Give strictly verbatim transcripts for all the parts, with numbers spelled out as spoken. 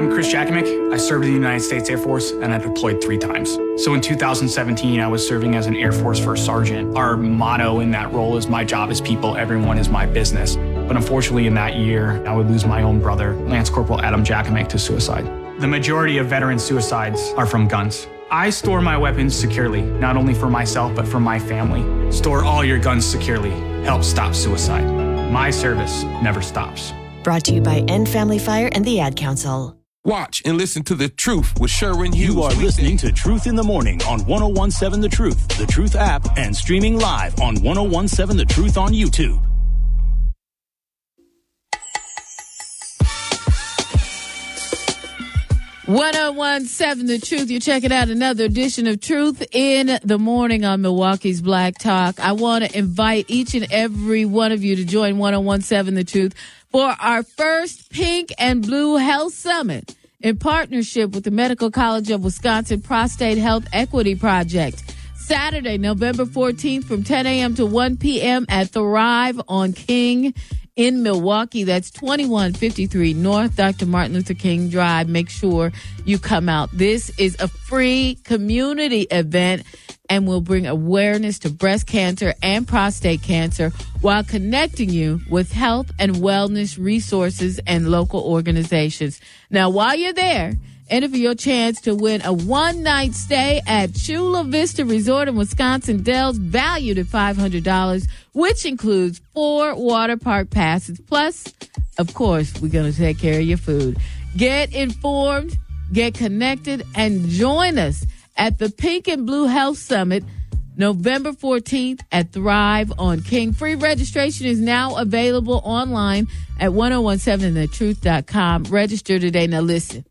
I'm Chris Jakimick. I served in the United States Air Force and I deployed three times. So in two thousand seventeen, I was serving as an Air Force First Sergeant. Our motto in that role is my job is people, everyone is my business. But unfortunately in that year, I would lose my own brother, Lance Corporal Adam Jakimick, to suicide. The majority of veteran suicides are from guns. I store my weapons securely, not only for myself, but for my family. Store all your guns securely. Help stop suicide. My service never stops. Brought to you by End Family Fire and the Ad Council. Watch and listen to The Truth with Sherwin Hughes. You are listening to Truth in the Morning on one oh one seven The Truth, The Truth app, and streaming live on one oh one seven The Truth on YouTube. one oh one seven The Truth. You're checking out another edition of Truth in the Morning on Milwaukee's Black Talk. I want to invite each and every one of you to join one oh one seven The Truth for our first Pink and Blue Health Summit in partnership with the Medical College of Wisconsin Prostate Health Equity Project. Saturday, November fourteenth from ten a.m. to one p.m. at Thrive on King in Milwaukee. That's twenty-one fifty-three North Doctor Martin Luther King Drive. Make sure you come out. This is a free community event and will bring awareness to breast cancer and prostate cancer while connecting you with health and wellness resources and local organizations. Now, while you're there, enter for your chance to win a one-night stay at Chula Vista Resort in Wisconsin Dells, valued at five hundred dollars, which includes four water park passes. Plus, of course, we're going to take care of your food. Get informed, get connected, and join us at the Pink and Blue Health Summit, November fourteenth at Thrive on King. Free registration is now available online at ten seventeen the truth dot com. Register today. Now, listen.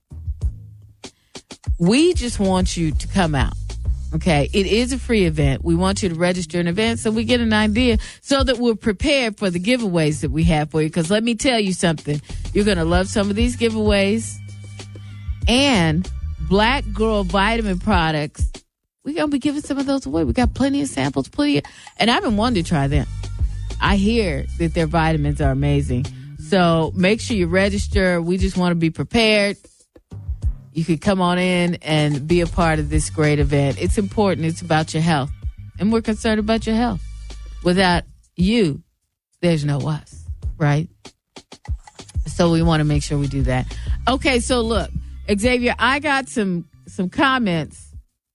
We just want you to come out, okay? It is a free event. We want you to register in advance so we get an idea so that we're prepared for the giveaways that we have for you. Because let me tell you something. You're going to love some of these giveaways. And Black Girl Vitamin products, we're going to be giving some of those away. We got plenty of samples, plenty of, and I've been wanting to try them. I hear that their vitamins are amazing. So make sure you register. We just want to be prepared. You could come on in and be a part of this great event. It's important. It's about your health. And we're concerned about your health. Without you, there's no us, right? So we want to make sure we do that. Okay, so look, Xavier, I got some some comments.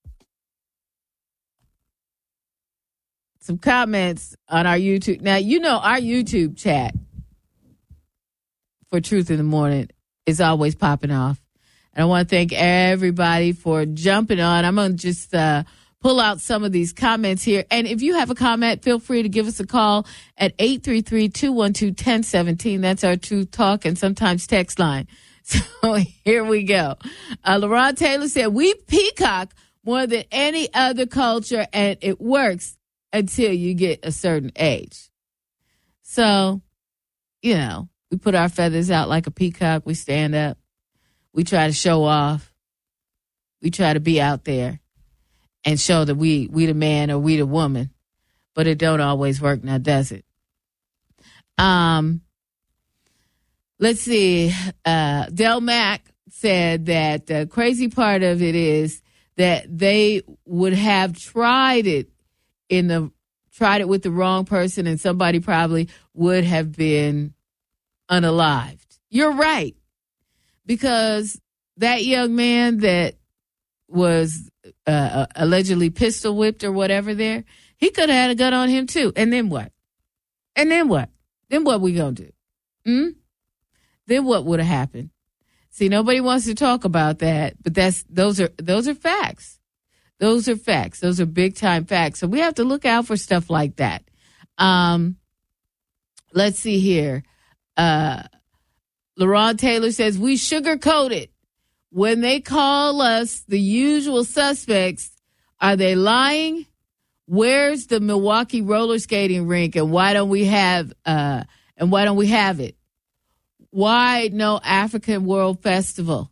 Some comments on our YouTube. Now, you know our YouTube chat for Truth in the Morning is always popping off. And I want to thank everybody for jumping on. I'm going to just uh, pull out some of these comments here. And if you have a comment, feel free to give us a call at eight three three, two one two, one zero one seven. That's our Truth Talk and sometimes text line. So here we go. Uh, LaRon Taylor said, we peacock more than any other culture, and it works until you get a certain age. So, you know, we put our feathers out like a peacock. We stand up. We try to show off. We try to be out there and show that we we the man or we the woman. But it don't always work now, does it? Um, let's see. Uh, Del Mack said that the crazy part of it is that they would have tried it in the tried it with the wrong person, and somebody probably would have been unalived. You're right. Because that young man that was uh, allegedly pistol whipped or whatever there, he could have had a gun on him too. And then what? And then what? Then what we gonna do? Hmm? Then what would have happened? See, nobody wants to talk about that, but that's those are those are facts. Those are facts. Those are big time facts. So we have to look out for stuff like that. Um, let's see here. Uh, LaRon Taylor says, we sugarcoat it. When they call us the usual suspects, are they lying? Where's the Milwaukee roller skating rink, and why don't we have uh and why don't we have it? Why no African World Festival?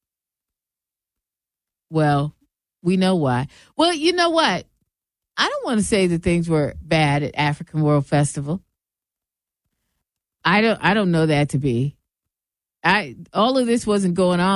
Well, we know why. Well, you know what? I don't want to say that things were bad at African World Festival. I don't I don't know that to be. I all of this wasn't going on